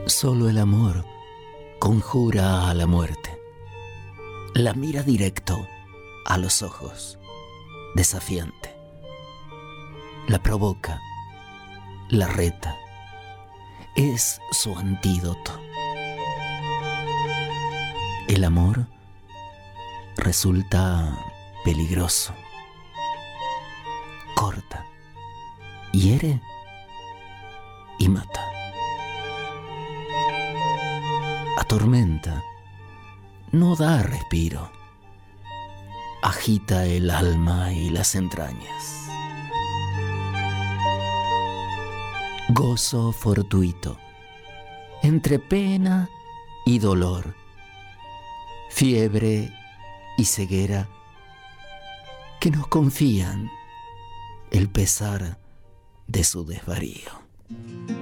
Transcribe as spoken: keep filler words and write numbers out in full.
Solo el amor conjura a la muerte. La mira directo a los ojos, desafiante. La provoca, la reta. Es su antídoto. El amor resulta peligroso. Corta, hiere y mata. Atormenta, no da respiro. Agita el alma y las entrañas. Gozo fortuito, entre pena y dolor, fiebre y ceguera, que nos confían el pesar de su desvarío.